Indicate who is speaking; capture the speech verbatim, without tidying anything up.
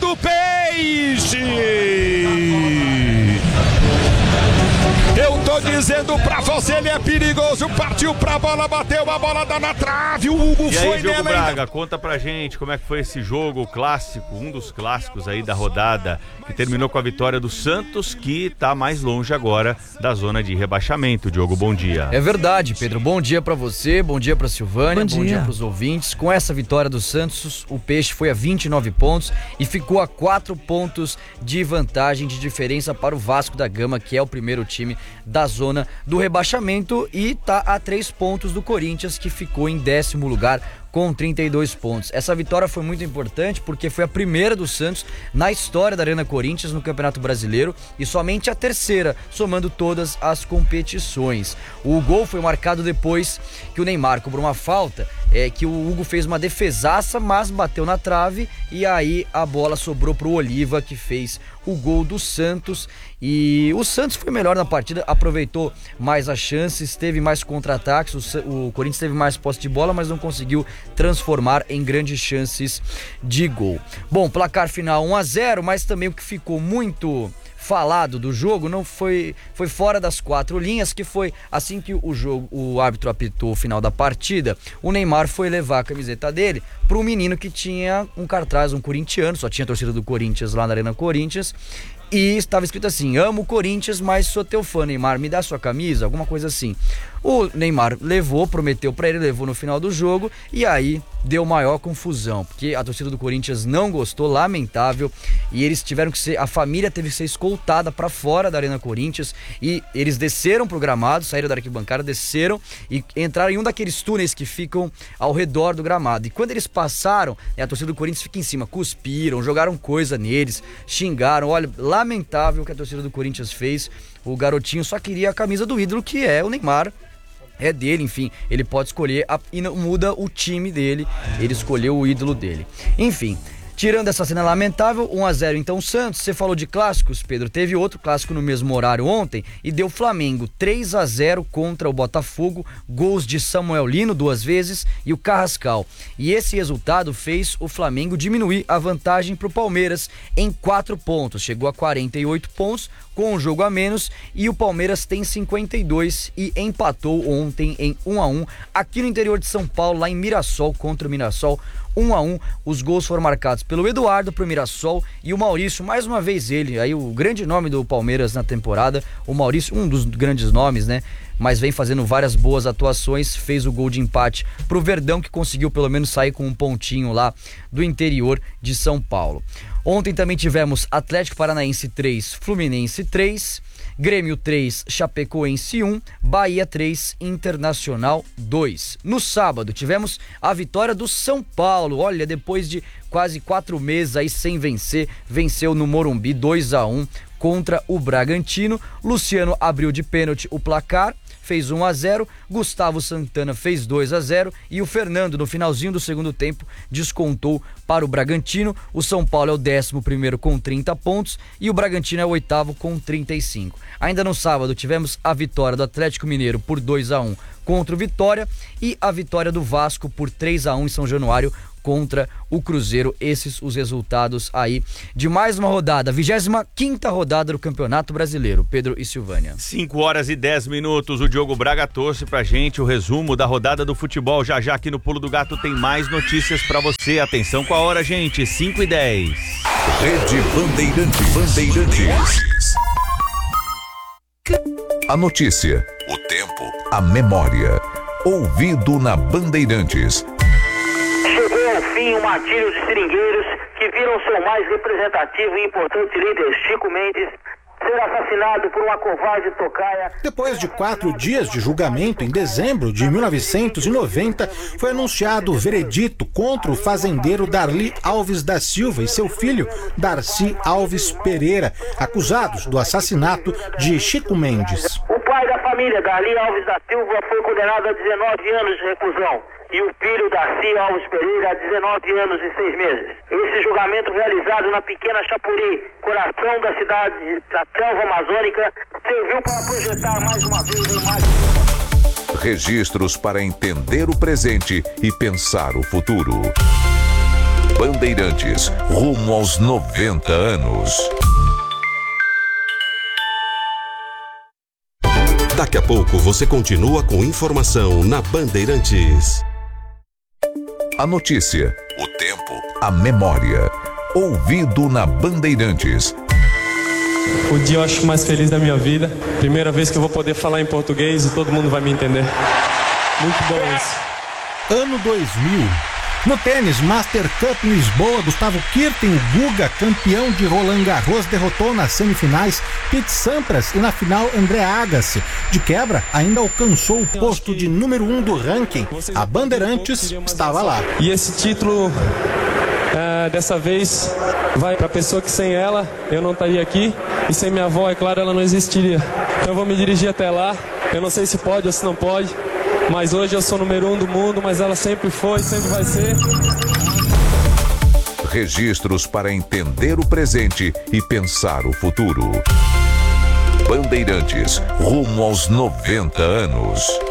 Speaker 1: do Peixe! Eu tô dizendo pra você, ele é perigoso, partiu pra bola, bateu, a bola dá na trave, o Hugo
Speaker 2: e
Speaker 1: foi
Speaker 2: aí, Diogo
Speaker 1: nela.
Speaker 2: Braga,
Speaker 1: ainda.
Speaker 2: conta pra gente como é que foi esse jogo, o clássico, um dos clássicos aí da rodada, que terminou com a vitória do Santos, que tá mais longe agora da zona de rebaixamento. Diogo, bom dia.
Speaker 3: É verdade, Pedro, bom dia pra você, bom dia pra Silvânia,
Speaker 4: Bom
Speaker 3: bom
Speaker 4: dia.
Speaker 3: dia pros ouvintes. Com essa vitória do Santos, o Peixe foi a vinte e nove pontos e ficou a quatro pontos de vantagem de diferença para o Vasco da Gama, que é o primeiro time da zona do rebaixamento, e tá a três pontos do Corinthians, que ficou em décimo lugar com trinta e dois pontos. Essa vitória foi muito importante porque foi a primeira do Santos na história da Arena Corinthians no Campeonato Brasileiro e somente a terceira, somando todas as competições. O gol foi marcado depois que o Neymar cobrou uma falta, é, que o Hugo fez uma defesaça, mas bateu na trave e aí a bola sobrou pro Oliva, que fez o gol do Santos. E o Santos foi melhor na partida, aproveitou mais as chances, teve mais contra-ataques, o, o Corinthians teve mais posse de bola, mas não conseguiu transformar em grandes chances de gol. Bom, placar final um a zero, mas também o que ficou muito falado do jogo não foi foi fora das quatro linhas, que foi assim que o jogo o árbitro apitou o final da partida, o Neymar foi levar a camiseta dele para um menino que tinha um cartaz, um corintiano, só tinha a torcida do Corinthians lá na Arena Corinthians, e estava escrito assim: amo o Corinthians, mas sou teu fã, Neymar, me dá sua camisa, alguma coisa assim. O Neymar levou, prometeu pra ele, levou no final do jogo, e aí deu maior confusão, porque a torcida do Corinthians não gostou, lamentável, e eles tiveram que ser, a família teve que ser escoltada pra fora da Arena Corinthians, e eles desceram pro gramado, saíram da arquibancada, desceram e entraram em um daqueles túneis que ficam ao redor do gramado, e quando eles passaram, a torcida do Corinthians fica em cima, cuspiram, jogaram coisa neles, xingaram. Olha, lamentável o que a torcida do Corinthians fez. O garotinho só queria a camisa do ídolo, que é o Neymar, é dele, enfim, ele pode escolher a, e não muda o time dele, ele escolheu o ídolo dele. Enfim, tirando essa cena lamentável, um a zero então Santos. Você falou de clássicos, Pedro, teve outro clássico no mesmo horário ontem e deu Flamengo três a zero contra o Botafogo, gols de Samuel Lino duas vezes e o Carrascal. E esse resultado fez o Flamengo diminuir a vantagem para o Palmeiras em quatro pontos, chegou a quarenta e oito pontos com um jogo a menos, e o Palmeiras tem cinquenta e dois e empatou ontem em um a um aqui no interior de São Paulo, lá em Mirassol, contra o Mirassol. um a um, os gols foram marcados pelo Eduardo pro Mirassol e o Maurício, mais uma vez ele, aí o grande nome do Palmeiras na temporada, o Maurício, um dos grandes nomes, né, mas vem fazendo várias boas atuações, fez o gol de empate pro Verdão, que conseguiu pelo menos sair com um pontinho lá do interior de São Paulo. Ontem também tivemos Atlético Paranaense três, Fluminense três, Grêmio três, Chapecoense um, Bahia três, Internacional dois. No sábado tivemos a vitória do São Paulo, olha, depois de quase quatro meses aí sem vencer, venceu no Morumbi dois a um contra o Bragantino. Luciano abriu de pênalti o placar, fez um a zero, Gustavo Santana fez dois a zero e o Fernando, no finalzinho do segundo tempo, descontou para o Bragantino. O São Paulo é o décimo primeiro com trinta pontos e o Bragantino é o oitavo com trinta e cinco. Ainda no sábado tivemos a vitória do Atlético Mineiro por dois a um contra o Vitória e a vitória do Vasco por três a um em São Januário contra o Cruzeiro. Esses os resultados aí de mais uma rodada, vigésima quinta rodada do Campeonato Brasileiro. Pedro e Silvânia.
Speaker 2: cinco horas e dez minutos, o Diogo Braga trouxe pra gente o resumo da rodada do futebol. Já já aqui no Pulo do Gato tem mais notícias pra você. Atenção com a hora, gente, cinco e dez.
Speaker 5: Rede Bandeirantes. Bandeirantes. A notícia, o tempo, a memória. Ouvido na Bandeirantes.
Speaker 6: Chegou ao fim o martírio de seringueiros que viram seu mais representativo e importante líder, Chico Mendes, ser assassinado por uma covarde tocaia.
Speaker 7: Depois de quatro dias de julgamento, em dezembro de mil novecentos e noventa, foi anunciado o veredito contra o fazendeiro Darli Alves da Silva e seu filho, Darcy Alves Pereira, acusados do assassinato de Chico Mendes.
Speaker 6: O pai da família, Darli Alves da Silva, foi condenado a dezenove anos de reclusão. E o filho, Darcy Alves Pereira, a dezenove anos e seis meses. Esse julgamento, realizado na pequena Chapuri, coração da cidade da selva amazônica, serviu para projetar mais uma vez a imagem.
Speaker 5: Registros para entender o presente e pensar o futuro. Bandeirantes, rumo aos noventa anos.
Speaker 4: Daqui a pouco você continua com informação na Bandeirantes.
Speaker 5: A notícia, o tempo, a memória. Ouvido na Bandeirantes.
Speaker 8: O dia eu acho mais feliz da minha vida. Primeira vez que eu vou poder falar em português e todo mundo vai me entender. Muito bom isso.
Speaker 7: Ano dois mil. No tênis, Master Cup em Lisboa, Gustavo Kirten, o Guga, campeão de Roland Garros, derrotou nas semifinais Pete Sampras e na final André Agassi. De quebra, ainda alcançou o posto de número um do ranking. A Bandeirantes estava lá.
Speaker 8: E esse título, é, dessa vez, vai para a pessoa que sem ela eu não estaria aqui. E sem minha avó, é claro, ela não existiria. Então eu vou me dirigir até lá. Eu não sei se pode ou se não pode. Mas hoje eu sou número um do mundo, mas ela sempre foi, sempre vai ser.
Speaker 5: Registros para entender o presente e pensar o futuro. Bandeirantes, rumo aos noventa anos.